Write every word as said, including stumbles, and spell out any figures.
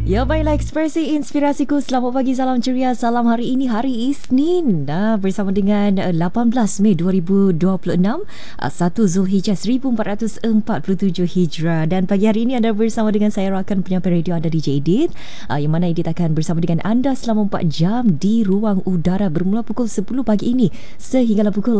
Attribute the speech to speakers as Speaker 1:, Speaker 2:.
Speaker 1: Ya, baiklah, ekspresi inspirasiku. Selamat pagi, salam ceria, salam hari ini, hari Isnin. Dah bersama dengan uh, lapan belas Mei dua ribu dua puluh enam, uh, satu Zulhijjah seribu empat ratus empat puluh tujuh Hijrah. Dan pagi hari ini anda bersama dengan saya, rakan penyampai radio anda, D J Edith, uh, yang mana Edith akan bersama dengan anda selama empat jam di ruang udara bermula pukul sepuluh pagi ini sehinggalah pukul